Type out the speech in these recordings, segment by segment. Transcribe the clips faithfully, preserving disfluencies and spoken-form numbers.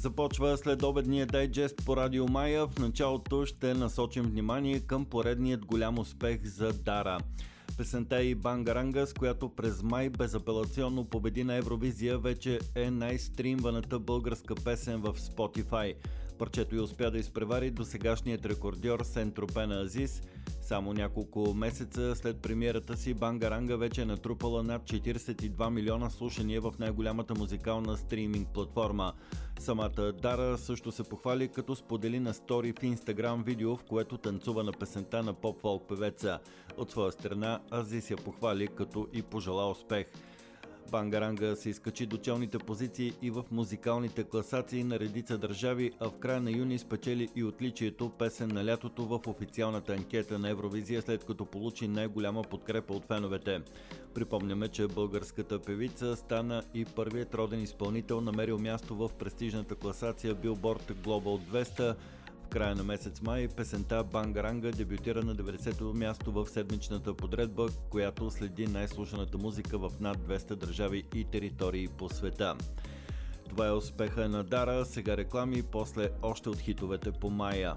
Започва следобедния дайджест по Радио Мая. В началото ще насочим внимание към поредният голям успех за Дара. Песента и Бангаранга, с която през май безапелационно победи на Евровизия, вече е най-стримваната българска песен в Spotify. Парчето й успя да изпревари досегашният рекордьор Сен-Тропе на Азис. Само няколко месеца след премиерата си, Бангаранга вече е натрупала над четиридесет и два милиона слушания в най-голямата музикална стриминг платформа. Самата Дара също се похвали, като сподели на стори в Инстаграм видео, в което танцува на песента на поп-фолк певеца. От своя страна Азис я похвали, като и пожела успех. Бангаранга се изкачи до челните позиции и в музикалните класации на редица държави, а в края на юни спечели и отличието песен на лятото в официалната анкета на Евровизия, след като получи най-голяма подкрепа от феновете. Припомняме, че българската певица стана и първият роден изпълнител, намерил място в престижната класация Billboard Global двеста. В края на месец май песента Бангаранга дебютира на деветдесето място в седмичната подредба, която следи най-слушаната музика в над двеста държави и територии по света. Това е успеха на Дара, сега реклами, после още от хитовете по Мая.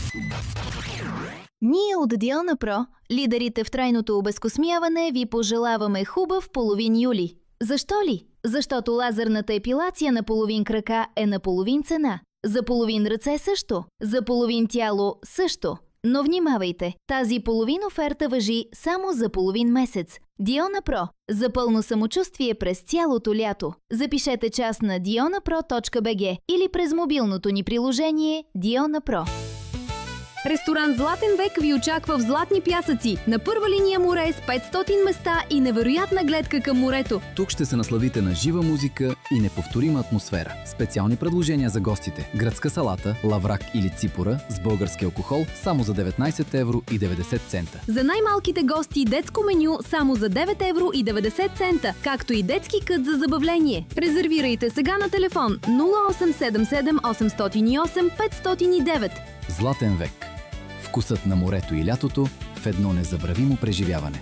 Ние от Диона Про, лидерите в трайното обезкосмяване, ви пожелаваме хубав половин юли. Защо ли? Защото лазерната епилация на половин крака е на половин цена. За половин ръце също, за половин тяло също. Но внимавайте, тази половин оферта важи само за половин месец. Диона Про. За пълно самочувствие през цялото лято. Запишете час на диона про точка би джи или през мобилното ни приложение Диона Про. Ресторант Златен век ви очаква в Златни пясъци, на първа линия море с петстотин места и невероятна гледка към морето. Тук ще се насладите на жива музика и неповторима атмосфера. Специални предложения за гостите: гръцка салата, лаврак или ципура с български алкохол само за деветнайсет евро и деветдесет цента. За най-малките гости детско меню само за девет евро и деветдесет цента, както и детски кът за забавление. Резервирайте сега на телефон нула осем седем седем осем осем осем пет нула девет. Златен век. Вкусът на морето и лятото в едно незабравимо преживяване.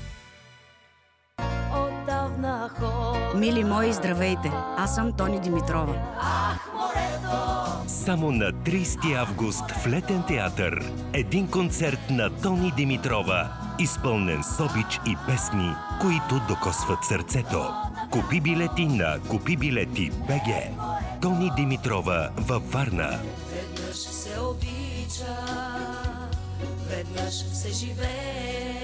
Мили мои, здравейте! Аз съм Тони Димитрова. Само на трийсети август в Летен театър един концерт на Тони Димитрова, изпълнен с обич и песни, които докосват сърцето. Купи билети на купи билети точка би джи. Тони Димитрова във Варна. Веднъж се обича, веднъж се живее.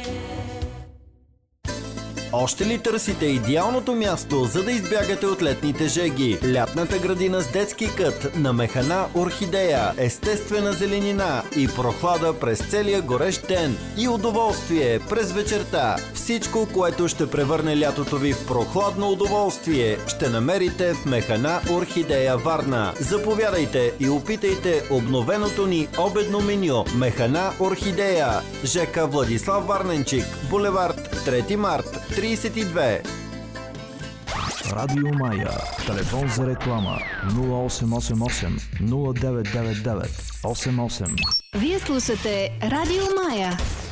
Още ли търсите идеалното място, за да избягате от летните жеги? Лятната градина с детски кът на Механа Орхидея, естествена зеленина и прохлада през целия горещ ден и удоволствие през вечерта. Всичко, което ще превърне лятото ви в прохладно удоволствие, ще намерите в Механа Орхидея Варна. Заповядайте и опитайте обновеното ни обедно меню. Механа Орхидея, ЖК Владислав Варненчик, булевард трети март, трийсет и две. Радио Мая. Телефон за реклама нула осем осем осем нула девет девет девет осем осем. Вие слушате Радио Мая.